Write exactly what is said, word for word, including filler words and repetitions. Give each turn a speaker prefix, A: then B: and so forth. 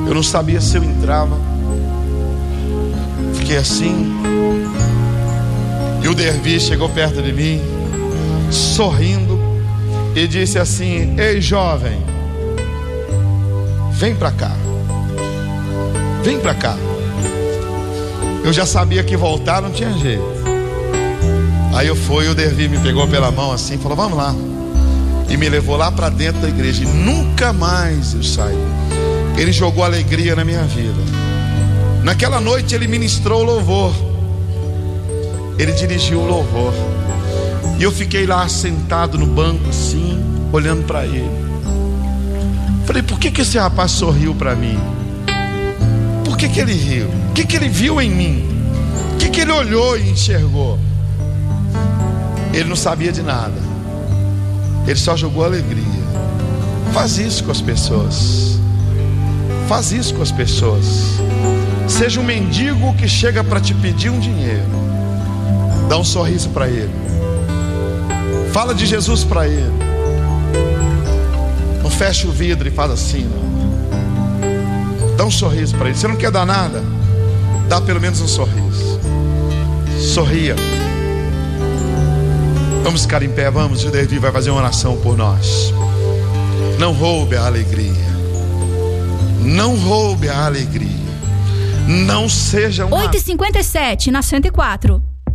A: Eu não sabia se eu entrava. Fiquei assim. E o Dervi chegou perto de mim, sorrindo, e disse assim: ei, jovem, vem pra cá. Vem pra cá. Eu já sabia que voltar não tinha jeito. Aí eu fui, o Dervi me pegou pela mão assim, falou: vamos lá. E me levou lá pra dentro da igreja. E nunca mais eu saí. Ele jogou alegria na minha vida. Naquela noite ele ministrou o louvor. Ele dirigiu o louvor. E eu fiquei lá sentado no banco assim, olhando para ele. Falei: por que que esse rapaz sorriu para mim? Por que que ele riu? O que que ele viu em mim? O que que ele olhou e enxergou? Ele não sabia de nada. Ele só jogou alegria. Faz isso com as pessoas. Faz isso com as pessoas. Seja um mendigo que chega para te pedir um dinheiro. Dá um sorriso para ele. Fala de Jesus para ele. Não fecha o vidro e faz assim, não. Dá um sorriso para ele. Você não quer dar nada? Dá pelo menos um sorriso. Sorria. Vamos ficar em pé, vamos. O Dervi vai fazer uma oração por nós. Não roube a alegria. Não roube a alegria. Não seja um...
B: oito e cinquenta e sete na cento e quatro.